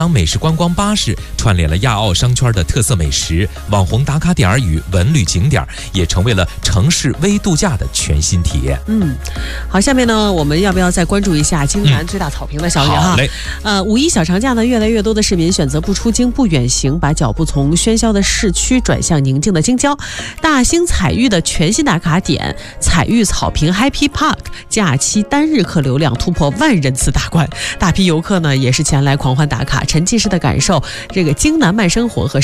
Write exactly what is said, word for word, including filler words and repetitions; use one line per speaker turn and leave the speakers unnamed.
美食观光巴士串联了亚奥商圈的特色美食、网红打卡点与文旅景点，也成为了城市微度假的全新体验。
嗯，好，下面呢，我们要不要再关注一下京南最大草坪的消息哈？
好嘞。
呃，五一小长假呢，越来越多的市民选择不出京、不远行，把脚步从喧嚣的市区转向宁静的京郊。大兴彩玉的全新打卡点彩玉草坪 Happy Park 假期单日客流量突破万人次大关，大批游客呢也是前来狂欢打卡，沉浸式的感受这个京南慢生活和